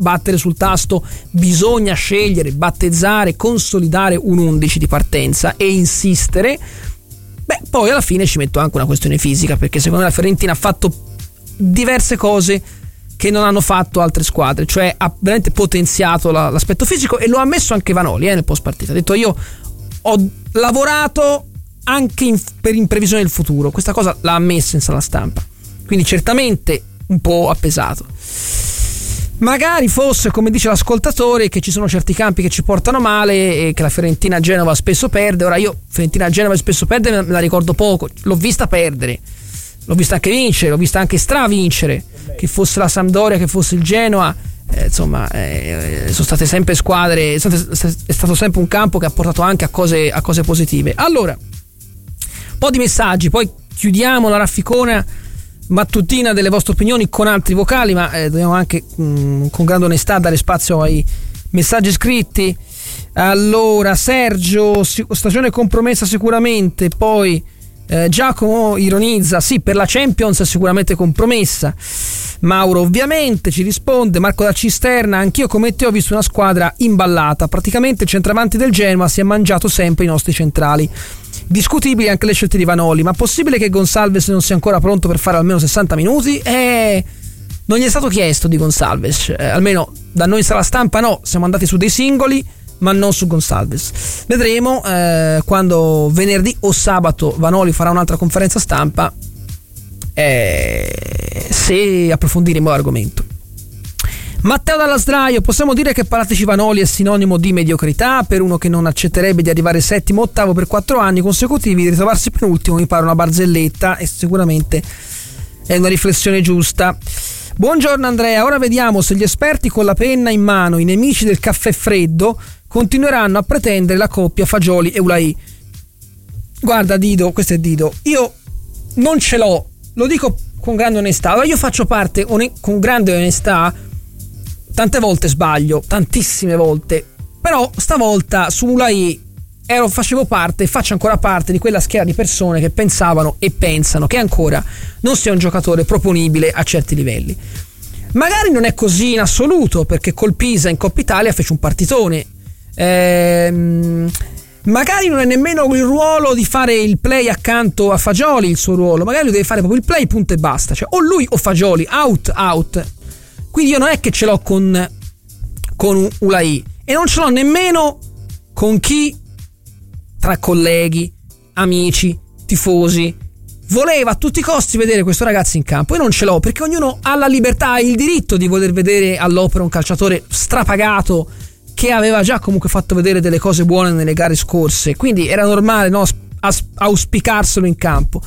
battere sul tasto bisogna scegliere, battezzare, consolidare un 11 di partenza e insistere, poi alla fine ci metto anche una questione fisica, perché secondo me la Fiorentina ha fatto diverse cose che non hanno fatto altre squadre, cioè ha veramente potenziato l'aspetto fisico, e lo ha ammesso anche Vanoli nel post partita. Ha detto: io ho lavorato anche in previsione del futuro. Questa cosa l'ha ammessa in sala stampa, quindi certamente un po' ha pesato. Magari fosse, come dice l'ascoltatore, che ci sono certi campi che ci portano male e che la Fiorentina-Genova spesso perde. Ora io Fiorentina-Genova spesso perde me la ricordo poco, l'ho vista perdere, l'ho vista anche vincere, l'ho vista anche stravincere, che fosse la Sampdoria, che fosse il Genoa, sono state sempre squadre, è stato sempre un campo che ha portato anche a cose positive. Allora, un po' di messaggi, poi chiudiamo la rafficona mattutina delle vostre opinioni con altri vocali, ma dobbiamo anche con grande onestà dare spazio ai messaggi scritti. Allora, Sergio, stagione compromessa sicuramente. Poi Giacomo ironizza: sì, per la Champions è sicuramente compromessa. Mauro ovviamente ci risponde. Marco da Cisterna: anch'io come te ho visto una squadra imballata, praticamente il centravanti del Genoa si è mangiato sempre i nostri centrali. Discutibili anche le scelte di Vanoli, ma possibile che Gonçalves non sia ancora pronto per fare almeno 60 minuti? Non gli è stato chiesto di Gonçalves, almeno da noi in sala stampa no, siamo andati su dei singoli ma non su Gonçalves. Vedremo quando venerdì o sabato Vanoli farà un'altra conferenza stampa se approfondiremo l'argomento. Matteo dalla Sdraio: possiamo dire che Paratici Vanoli è sinonimo di mediocrità? Per uno che non accetterebbe di arrivare settimo o ottavo per 4 anni consecutivi, di ritrovarsi penultimo mi pare una barzelletta, e sicuramente è una riflessione giusta. Buongiorno Andrea, ora vediamo se gli esperti con la penna in mano, i nemici del caffè freddo, continueranno a pretendere la coppia Fagioli e Ulai. Guarda Dido, questo è Dido, io non ce l'ho, lo dico con grande onestà. Allora, io faccio parte con grande onestà, tante volte sbaglio, tantissime volte, però stavolta su Ulai faccio ancora parte di quella schiera di persone che pensavano e pensano che ancora non sia un giocatore proponibile a certi livelli. Magari non è così in assoluto, perché col Pisa in Coppa Italia fece un partitone. Magari non è nemmeno il ruolo di fare il play accanto a Fagioli, il suo ruolo, magari lui deve fare proprio il play, punto e basta, cioè o lui o Fagioli, out. Quindi io non è che ce l'ho con Ulai, e non ce l'ho nemmeno con chi tra colleghi, amici, tifosi voleva a tutti i costi vedere questo ragazzo in campo. Io non ce l'ho, perché ognuno ha la libertà, ha il diritto di voler vedere all'opera un calciatore strapagato che aveva già comunque fatto vedere delle cose buone nelle gare scorse, quindi era normale, no, auspicarselo in campo.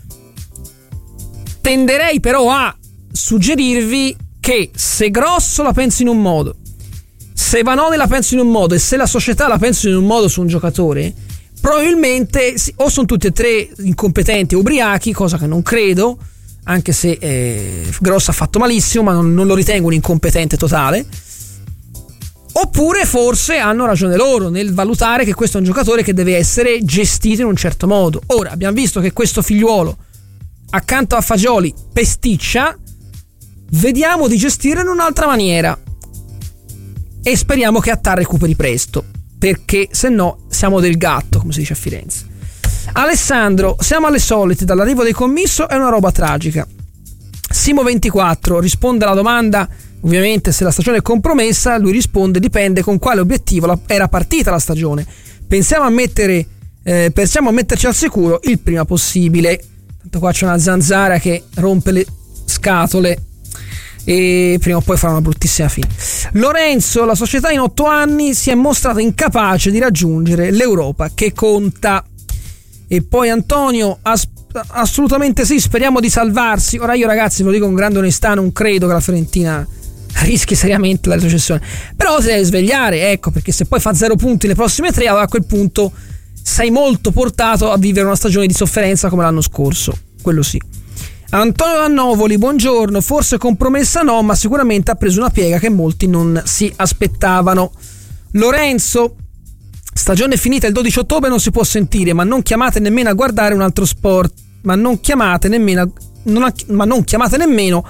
Tenderei però a suggerirvi che se Grosso la pensa in un modo, se Vanoli la pensa in un modo e se la società la pensa in un modo su un giocatore, probabilmente o sono tutti e tre incompetenti o ubriachi, cosa che non credo, anche se Grosso ha fatto malissimo, ma non lo ritengo un incompetente totale. Oppure forse hanno ragione loro nel valutare che questo è un giocatore che deve essere gestito in un certo modo. Ora abbiamo visto che questo figliuolo accanto a Fagioli pesticcia, vediamo di gestirlo in un'altra maniera e speriamo che Attar recuperi presto, perché se no siamo del gatto, come si dice a Firenze. Alessandro: siamo alle solite, dall'arrivo dei commisso è una roba tragica. Simo24 risponde alla domanda, ovviamente, se la stagione è compromessa. Lui risponde: dipende con quale obiettivo era partita la stagione. Pensiamo a metterci al sicuro il prima possibile. Tanto qua c'è una zanzara che rompe le scatole e prima o poi farà una bruttissima fine. Lorenzo: la società in 8 anni si è mostrata incapace di raggiungere l'Europa che conta. E poi Antonio: assolutamente sì, speriamo di salvarsi. Ora io, ragazzi, ve lo dico con grande onestà, non credo che la Fiorentina rischi seriamente la retrocessione, però si deve svegliare, ecco, perché se poi fa 0 punti le prossime 3, allora a quel punto sei molto portato a vivere una stagione di sofferenza come l'anno scorso, quello sì. Antonio Annovoli: buongiorno, forse compromessa no, ma sicuramente ha preso una piega che molti non si aspettavano. Lorenzo: stagione finita il 12 ottobre non si può sentire, ma non chiamate nemmeno a guardare un altro sport, ma non chiamate nemmeno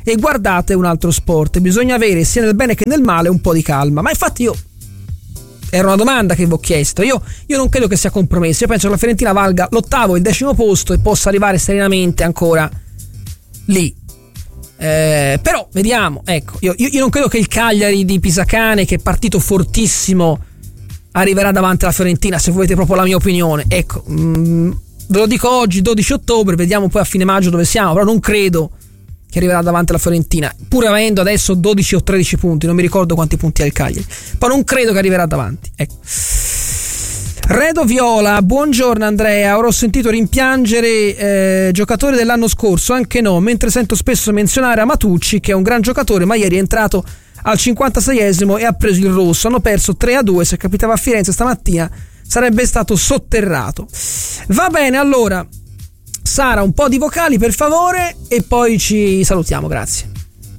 e guardate un altro sport. Bisogna avere sia nel bene che nel male un po' di calma. Ma infatti era una domanda che vi ho chiesto. Io non credo che sia compromesso. Io penso che la Fiorentina valga l'8º e il 10º posto e possa arrivare serenamente ancora lì. Però vediamo, ecco, io non credo che il Cagliari di Pisacane, che è partito fortissimo, arriverà davanti alla Fiorentina, se volete proprio la mia opinione. Ecco, ve lo dico oggi, 12 ottobre, vediamo poi a fine maggio dove siamo, però non credo che arriverà davanti alla Fiorentina, pur avendo adesso 12 o 13 punti, non mi ricordo quanti punti ha il Cagliari, però non credo che arriverà davanti, ecco. Redo Viola, buongiorno Andrea, ora ho sentito rimpiangere giocatori dell'anno scorso, anche no, mentre sento spesso menzionare Amatucci, che è un gran giocatore, ma ieri è entrato al 56esimo e ha preso il rosso. Hanno perso 3-2, se capitava a Firenze stamattina sarebbe stato sotterrato. Va bene, allora Sara, un po' di vocali per favore e poi ci salutiamo, grazie.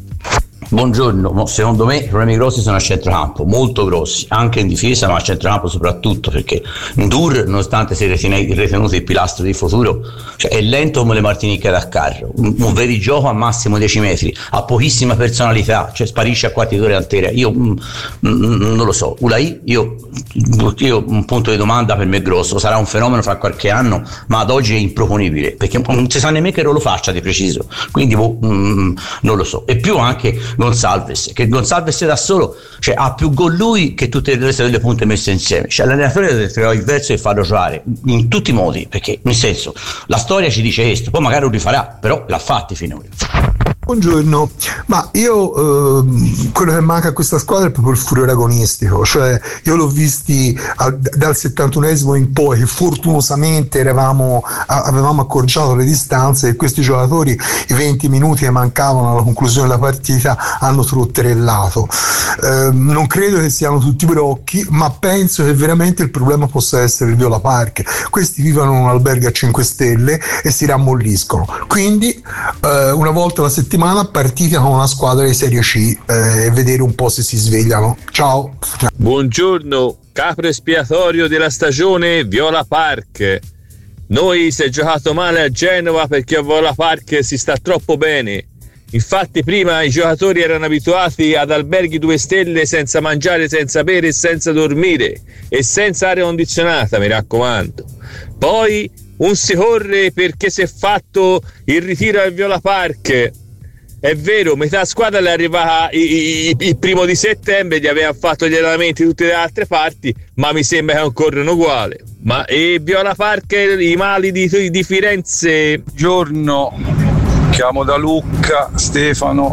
Buongiorno, secondo me i problemi grossi sono a centrocampo, molto grossi, anche in difesa, ma a centrocampo soprattutto, perché Ndur, nonostante sia ritenuto il pilastro di futuro, cioè è lento come le martinicche da carro, un veri gioco a massimo 10 metri, ha pochissima personalità, cioè sparisce a quarti d'ora altera. Io non lo so, Ulai, io un punto di domanda per me grosso, sarà un fenomeno fra qualche anno, ma ad oggi è improponibile, perché non si sa nemmeno che ruolo faccia di preciso, quindi non lo so. E più anche Gonçalves da solo, cioè, ha più gol lui che tutte le altre delle punte messe insieme, cioè l'allenatore deve trovare il verso e farlo giocare in tutti i modi, perché nel senso la storia ci dice questo, poi magari lo rifarà, però l'ha fatti finora. Buongiorno, ma io quello che manca a questa squadra è proprio il furore agonistico, cioè io l'ho visti dal 71esimo in poi che fortunosamente avevamo accorciato le distanze e questi giocatori i 20 minuti che mancavano alla conclusione della partita hanno trotterellato. Non credo che siano tutti brocchi, ma penso che veramente il problema possa essere il Viola Park. Questi vivono in un albergo a 5 stelle e si rammolliscono, quindi una volta alla settimana partita con una squadra di Serie C e vedere un po' se si svegliano. Ciao. Buongiorno, capro espiatorio della stagione Viola Park. Noi si è giocato male a Genova perché a Viola Park si sta troppo bene. Infatti prima i giocatori erano abituati ad alberghi 2 stelle senza mangiare, senza bere e senza dormire e senza aria condizionata, mi raccomando. Poi un si corre perché si è fatto il ritiro al Viola Park. È vero, metà squadra le è arrivata il 1 settembre, gli aveva fatto gli allenamenti tutte le altre parti, ma mi sembra che non corrono uguale. Ma Viola Park, i mali di Firenze. Buongiorno, chiamo da Lucca, Stefano,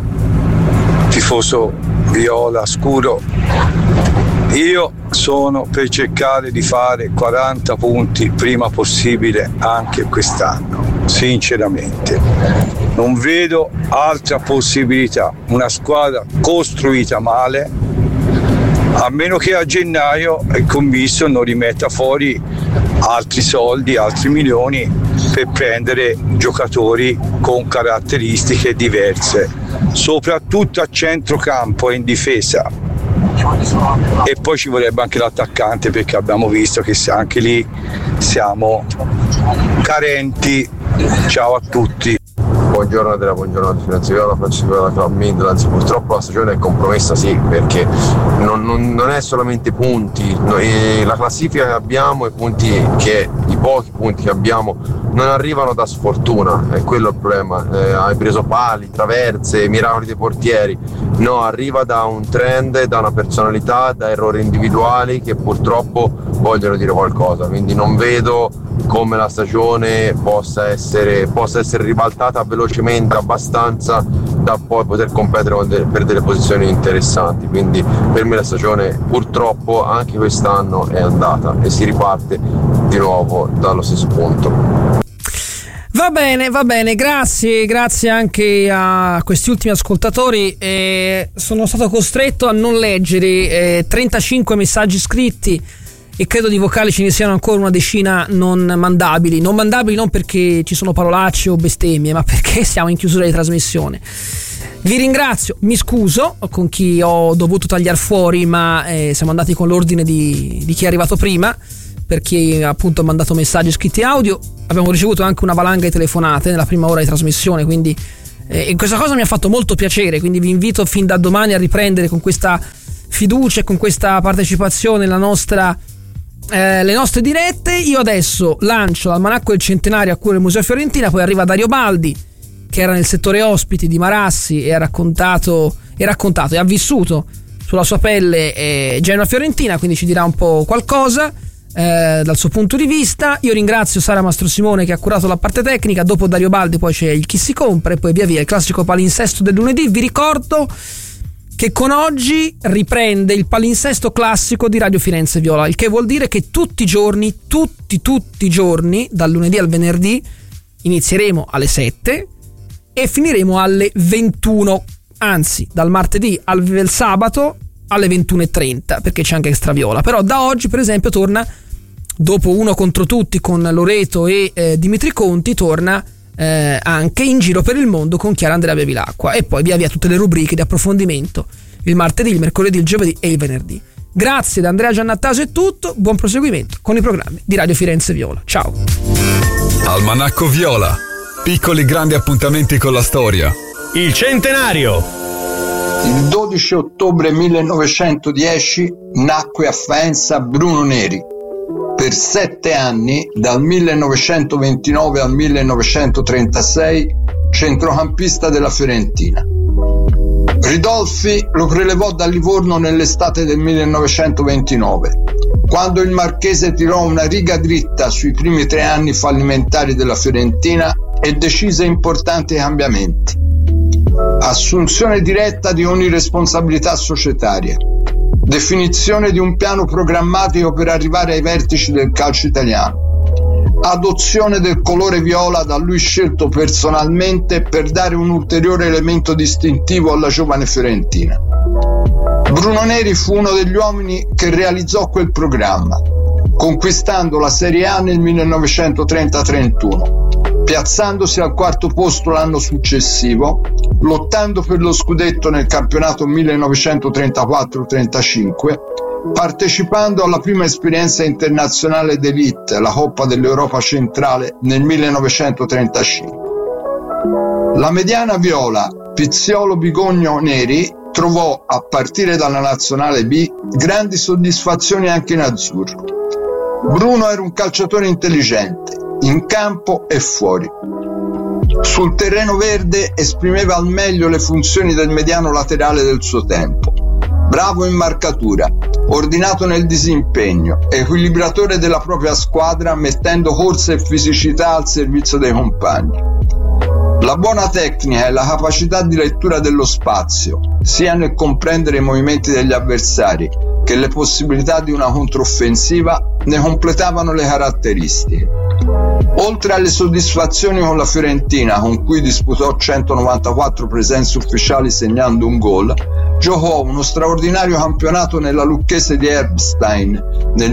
tifoso viola scuro. Io sono per cercare di fare 40 punti il prima possibile anche quest'anno, sinceramente. Non vedo altra possibilità, una squadra costruita male, a meno che a gennaio il commisso non rimetta fuori altri soldi, altri milioni per prendere giocatori con caratteristiche diverse, soprattutto a centrocampo e in difesa. E poi ci vorrebbe anche l'attaccante, perché abbiamo visto che anche lì siamo carenti. Ciao a tutti. Buongiorno Andrea, buongiorno a Firenze Viola, Francesco della Club Midlands. Purtroppo la stagione è compromessa, sì, perché non è solamente punti, la classifica che abbiamo, i pochi punti che abbiamo non arrivano da sfortuna, è quello il problema. Hai preso pali, traverse, miracoli dei portieri, no, arriva da un trend, da una personalità, da errori individuali che purtroppo vogliono dire qualcosa, quindi non vedo come la stagione possa essere ribaltata velocemente abbastanza da poi poter competere per delle posizioni interessanti. Quindi per me la stagione purtroppo anche quest'anno è andata e si riparte di nuovo dallo stesso punto. Va bene, grazie anche a questi ultimi ascoltatori. Sono stato costretto a non leggere 35 messaggi scritti e credo di vocali ce ne siano ancora una decina non mandabili non perché ci sono parolacce o bestemmie, ma perché siamo in chiusura di trasmissione. Vi ringrazio, mi scuso con chi ho dovuto tagliare fuori, ma siamo andati con l'ordine di chi è arrivato prima, per chi appunto ha mandato messaggi scritti audio. Abbiamo ricevuto anche una valanga di telefonate nella prima ora di trasmissione, quindi e questa cosa mi ha fatto molto piacere, quindi vi invito fin da domani a riprendere con questa fiducia e con questa partecipazione le nostre dirette. Io adesso lancio l'almanacco del centenario a cura del Museo Fiorentina, poi arriva Dario Baldi che era nel settore ospiti di Marassi e ha raccontato e ha vissuto sulla sua pelle Genoa Fiorentina, quindi ci dirà un po' qualcosa dal suo punto di vista. Io ringrazio Sara Mastrosimone che ha curato la parte tecnica. Dopo Dario Baldi poi c'è il Chi si compra e poi via via il classico palinsesto del lunedì. Vi ricordo che con oggi riprende il palinsesto classico di Radio Firenze Viola, il che vuol dire che tutti i giorni, tutti i giorni, dal lunedì al venerdì, inizieremo alle 7 e finiremo alle 21, anzi dal martedì al sabato alle 21:30, perché c'è anche Extra Viola. Però da oggi, per esempio, torna, dopo Uno contro tutti con Loreto e Dimitri Conti, torna anche In giro per il mondo con Chiara Andrea Bevilacqua, e poi via via tutte le rubriche di approfondimento il martedì, il mercoledì, il giovedì e il venerdì. Grazie da Andrea Giannattasio, è tutto, buon proseguimento con i programmi di Radio Firenze Viola. Ciao. Almanacco Viola, piccoli grandi appuntamenti con la storia. Il centenario. Il 12 ottobre 1910 nacque a Faenza Bruno Neri. Per 7 anni, dal 1929 al 1936, centrocampista della Fiorentina. Ridolfi lo prelevò da Livorno nell'estate del 1929, quando il marchese tirò una riga dritta sui primi 3 anni fallimentari della Fiorentina e decise importanti cambiamenti. Assunzione diretta di ogni responsabilità societaria, definizione di un piano programmatico per arrivare ai vertici del calcio italiano, adozione del colore viola da lui scelto personalmente per dare un ulteriore elemento distintivo alla giovane Fiorentina. Bruno Neri fu uno degli uomini che realizzò quel programma, conquistando la Serie A nel 1930-31, piazzandosi al 4° posto l'anno successivo, lottando per lo scudetto nel campionato 1934-35, partecipando alla prima esperienza internazionale d'élite, la Coppa dell'Europa Centrale, nel 1935. La mediana viola Pizziolo Bigogno Neri trovò, a partire dalla Nazionale B, grandi soddisfazioni anche in azzurro. Bruno era un calciatore intelligente, in campo e fuori. Sul terreno verde esprimeva al meglio le funzioni del mediano laterale del suo tempo. Bravo in marcatura, ordinato nel disimpegno, equilibratore della propria squadra, mettendo corsa e fisicità al servizio dei compagni. La buona tecnica e la capacità di lettura dello spazio, sia nel comprendere i movimenti degli avversari che le possibilità di una controffensiva, ne completavano le caratteristiche. Oltre alle soddisfazioni con la Fiorentina, con cui disputò 194 presenze ufficiali segnando un gol, giocò uno straordinario campionato nella Lucchese di Erbstein nel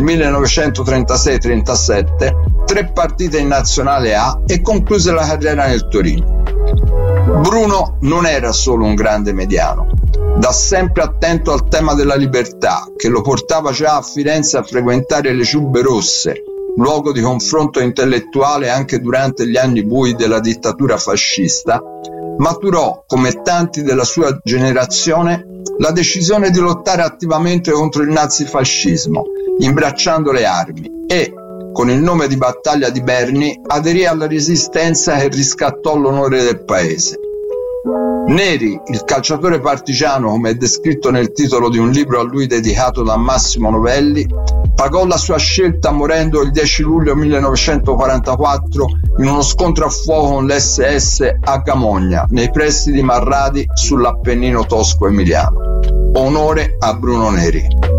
1936-37, 3 partite in Nazionale A e concluse la carriera nel Torino. Bruno non era solo un grande mediano, da sempre attento al tema della libertà, che lo portava già a Firenze a frequentare le Ciube Rosse, luogo di confronto intellettuale anche durante gli anni bui della dittatura fascista. Maturò, come tanti della sua generazione, la decisione di lottare attivamente contro il nazifascismo, imbracciando le armi, e, con il nome di Battaglia di Berni, aderì alla resistenza che riscattò l'onore del paese. Neri, il calciatore partigiano, come è descritto nel titolo di un libro a lui dedicato da Massimo Novelli, pagò la sua scelta morendo il 10 luglio 1944 in uno scontro a fuoco con l'SS a Camogna, nei pressi di Marradi, sull'Appennino tosco-emiliano. Onore a Bruno Neri.